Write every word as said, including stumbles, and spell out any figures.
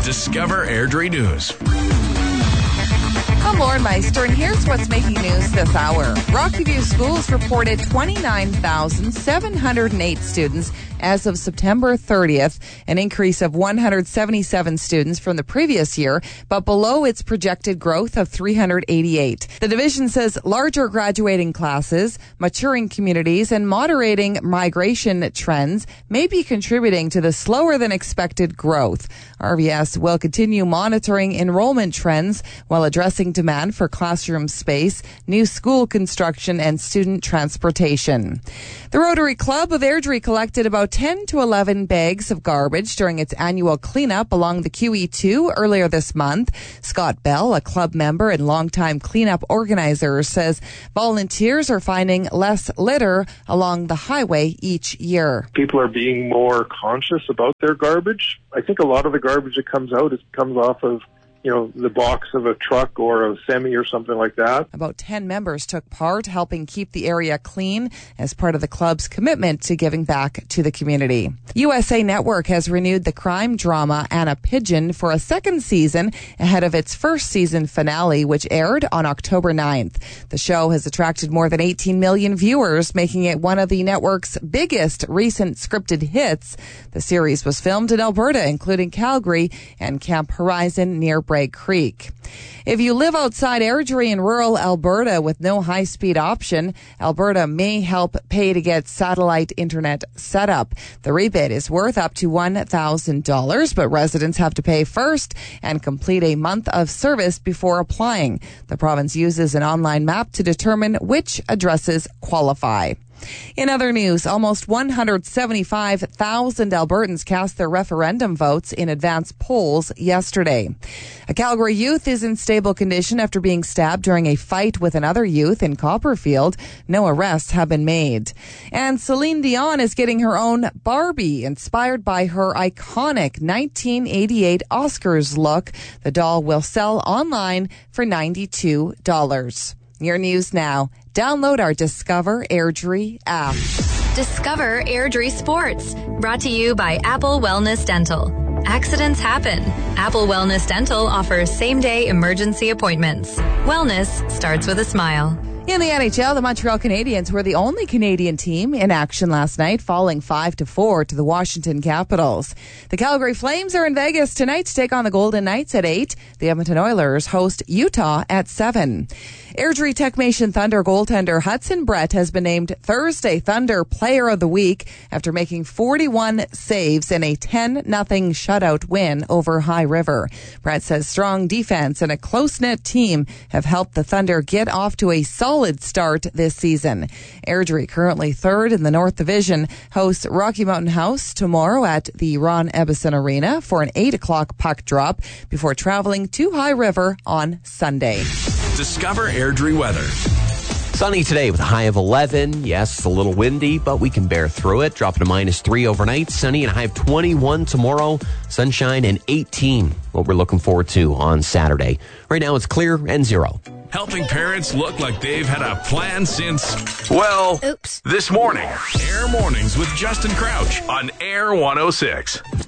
Discover Airdrie News. I'm Lauren Meister, and here's what's making news this hour. Rocky View Schools reported twenty-nine thousand seven hundred eight students as of September thirtieth, an increase of one hundred seventy-seven students from the previous year, but below its projected growth of three hundred eighty-eight. The division says larger graduating classes, maturing communities, and moderating migration trends may be contributing to the slower than expected growth. R V S will continue monitoring enrollment trends while addressing demand for classroom space, new school construction, and student transportation. The Rotary Club of Airdrie collected about ten to eleven bags of garbage during its annual cleanup along the Q E two earlier this month. Scott Bell, a club member and longtime cleanup organizer, says volunteers are finding less litter along the highway each year. People are being more conscious about their garbage. I think a lot of the garbage that comes out is comes off of you know, the box of a truck or a semi or something like that. About ten members took part, helping keep the area clean as part of the club's commitment to giving back to the community. U S A Network has renewed the crime drama Anna Pigeon for a second season ahead of its first season finale, which aired on October ninth. The show has attracted more than eighteen million viewers, making it one of the network's biggest recent scripted hits. The series was filmed in Alberta, including Calgary and Camp Horizon near Bragg Creek. If you live outside Airdrie in rural Alberta with no high-speed option, Alberta may help pay to get satellite internet set up. The rebate is worth up to one thousand dollars, but residents have to pay first and complete a month of service before applying. The province uses an online map to determine which addresses qualify. In other news, almost one hundred seventy-five thousand Albertans cast their referendum votes in advance polls yesterday. A Calgary youth is in stable condition after being stabbed during a fight with another youth in Copperfield. No arrests have been made. And Celine Dion is getting her own Barbie, inspired by her iconic nineteen eighty-eight Oscars look. The doll will sell online for ninety-two dollars. Your news now. Download our Discover Airdrie app. Discover Airdrie Sports. Brought to you by Apple Wellness Dental. Accidents happen. Apple Wellness Dental offers same-day emergency appointments. Wellness starts with a smile. In the N H L, the Montreal Canadiens were the only Canadian team in action last night, falling five to four to the Washington Capitals. The Calgary Flames are in Vegas tonight to take on the Golden Knights at eight. The Edmonton Oilers host Utah at seven. Airdrie Techmation Thunder goaltender Hudson Brett has been named Thursday Thunder Player of the Week after making forty-one saves in a ten nothing shutout win over High River. Brett says strong defense and a close-knit team have helped the Thunder get off to a solid start this season. Airdrie, currently third in the North Division, hosts Rocky Mountain House tomorrow at the Ron Ebbison Arena for an eight o'clock puck drop before traveling to High River on Sunday. Discover Airdrie weather. Sunny today with a high of eleven. Yes, it's a little windy, but we can bear through it. Dropping to minus three overnight. Sunny and a high of twenty-one tomorrow. Sunshine and eighteen. What we're looking forward to on Saturday. Right now it's clear and zero. Helping parents look like they've had a plan since, well, Oops. this morning. Air Mornings with Justin Crouch on Air one oh six.